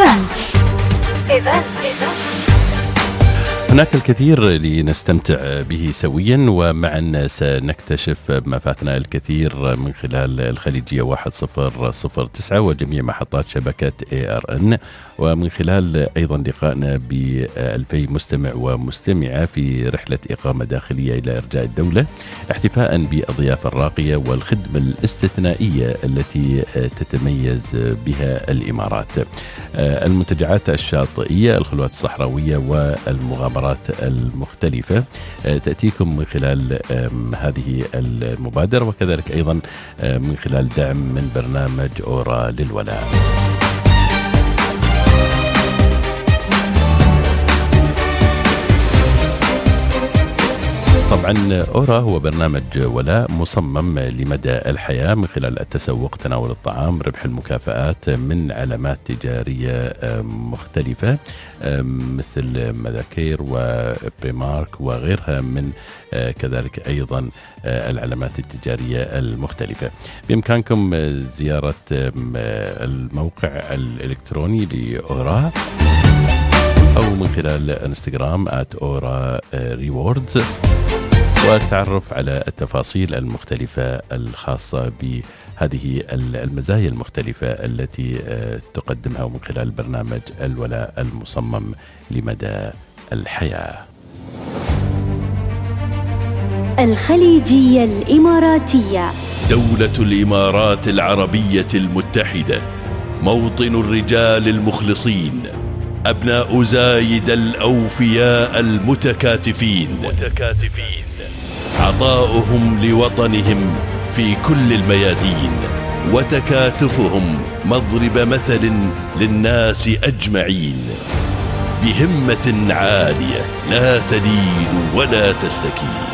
إيفنتس. هناك الكثير لنستمتع به سويا، ومعا سنكتشف ما فاتنا الكثير من خلال الخليجية 1009 وجميع محطات شبكة ARN، ومن خلال أيضا لقائنا ب2000 مستمع ومستمعة في رحلة إقامة داخلية إلى إرجاء الدولة، احتفاء بالضيافة الراقية والخدمة الاستثنائية التي تتميز بها الإمارات. المنتجعات الشاطئية، الخلوات الصحراوية والمغامرات المختلفة تأتيكم من خلال هذه المبادرة، وكذلك أيضا من خلال دعم من برنامج أورا للولاء. طبعا أورا هو برنامج ولاء مصمم لمدى الحياة من خلال التسوق، تناول الطعام، ربح المكافآت من علامات تجارية مختلفة مثل مذاكير وبريمارك وغيرها من كذلك أيضا العلامات التجارية المختلفة. بإمكانكم زيارة الموقع الإلكتروني لأورا أو من خلال انستغرام @aura_rewards والتعرف على التفاصيل المختلفة الخاصة بهذه المزايا المختلفة التي تقدمها من خلال برنامج الولاء المصمم لمدى الحياة. الخليجية الإماراتية، دولة الإمارات العربية المتحدة، موطن الرجال المخلصين، أبناء زايد الأوفياء المتكاتفين، عطاؤهم لوطنهم في كل الميادين، وتكاتفهم مضرب مثل للناس أجمعين، بهمة عالية لا تلين ولا تستكين.